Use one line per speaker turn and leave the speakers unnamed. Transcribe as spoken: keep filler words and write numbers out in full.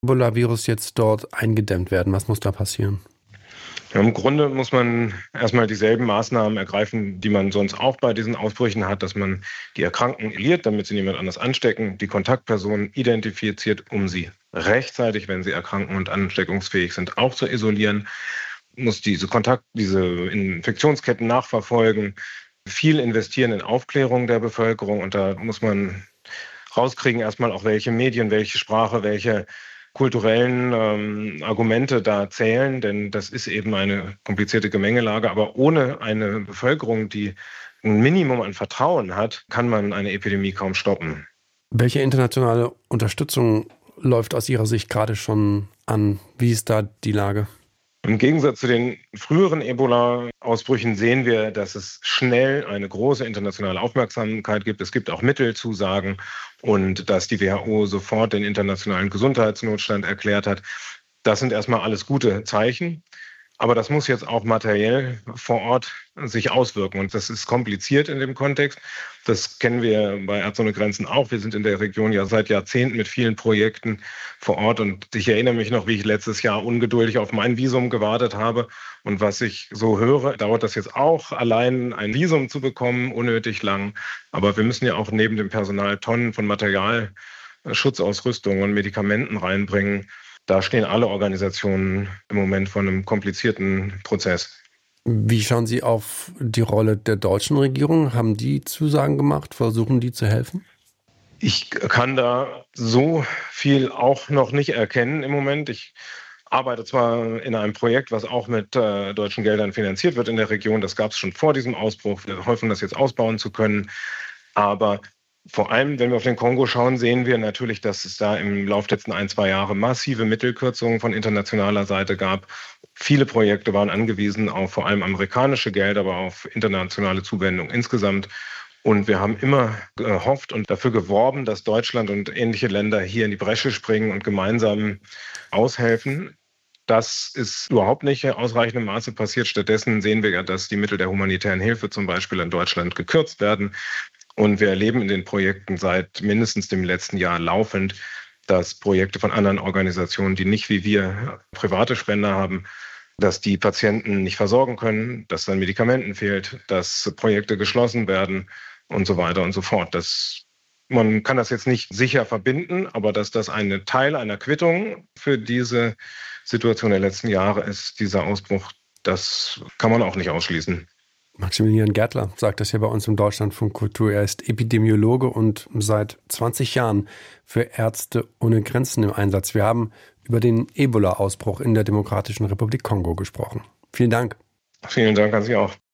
Ebola-Virus jetzt dort eingedämmt werden? Was muss da passieren?
Ja, im Grunde muss man erstmal dieselben Maßnahmen ergreifen, die man sonst auch bei diesen Ausbrüchen hat, dass man die Erkrankten isoliert, damit sie niemand anders anstecken, die Kontaktpersonen identifiziert, um sie rechtzeitig, wenn sie erkranken und ansteckungsfähig sind, auch zu isolieren, muss diese Kontakt, diese Infektionsketten nachverfolgen, viel investieren in Aufklärung der Bevölkerung, und da muss man rauskriegen erstmal auch, welche Medien, welche Sprache, welche kulturellen ähm, Argumente da zählen, denn das ist eben eine komplizierte Gemengelage. Aber ohne eine Bevölkerung, die ein Minimum an Vertrauen hat, kann man eine Epidemie kaum stoppen.
Welche internationale Unterstützung läuft aus Ihrer Sicht gerade schon an? Wie ist da die Lage?
Im Gegensatz zu den früheren Ebola-Ausbrüchen sehen wir, dass es schnell eine große internationale Aufmerksamkeit gibt. Es gibt auch Mittelzusagen und dass die W H O sofort den internationalen Gesundheitsnotstand erklärt hat. Das sind erstmal alles gute Zeichen. Aber das muss jetzt auch materiell vor Ort sich auswirken. Und das ist kompliziert in dem Kontext. Das kennen wir bei Ärzte ohne Grenzen auch. Wir sind in der Region ja seit Jahrzehnten mit vielen Projekten vor Ort. Und ich erinnere mich noch, wie ich letztes Jahr ungeduldig auf mein Visum gewartet habe. Und was ich so höre, dauert das jetzt auch, allein ein Visum zu bekommen, unnötig lang. Aber wir müssen ja auch neben dem Personal Tonnen von Material, Schutzausrüstung und Medikamenten reinbringen. Da stehen alle Organisationen im Moment vor einem komplizierten Prozess.
Wie schauen Sie auf die Rolle der deutschen Regierung? Haben die Zusagen gemacht? Versuchen die zu helfen?
Ich kann da so viel auch noch nicht erkennen im Moment. Ich arbeite zwar in einem Projekt, was auch mit äh, deutschen Geldern finanziert wird in der Region. Das gab es schon vor diesem Ausbruch. Wir hoffen, das jetzt ausbauen zu können. Aber vor allem, wenn wir auf den Kongo schauen, sehen wir natürlich, dass es da im Laufe der letzten ein, zwei Jahre massive Mittelkürzungen von internationaler Seite gab. Viele Projekte waren angewiesen auf vor allem amerikanische Gelder, aber auf internationale Zuwendung insgesamt. Und wir haben immer gehofft und dafür geworben, dass Deutschland und ähnliche Länder hier in die Bresche springen und gemeinsam aushelfen. Das ist überhaupt nicht in ausreichendem Maße passiert. Stattdessen sehen wir ja, dass die Mittel der humanitären Hilfe zum Beispiel in Deutschland gekürzt werden. Und wir erleben in den Projekten seit mindestens dem letzten Jahr laufend, dass Projekte von anderen Organisationen, die nicht wie wir private Spender haben, dass die Patienten nicht versorgen können, dass dann Medikamenten fehlt, dass Projekte geschlossen werden und so weiter und so fort. Das, man kann das jetzt nicht sicher verbinden, aber dass das ein Teil einer Quittung für diese Situation der letzten Jahre ist, dieser Ausbruch, das kann man auch nicht ausschließen.
Maximilian Gärtler sagt das hier bei uns im Deutschlandfunk Kultur. Er ist Epidemiologe und seit zwanzig Jahren für Ärzte ohne Grenzen im Einsatz. Wir haben über den Ebola-Ausbruch in der Demokratischen Republik Kongo gesprochen. Vielen Dank.
Vielen Dank an Sie auch.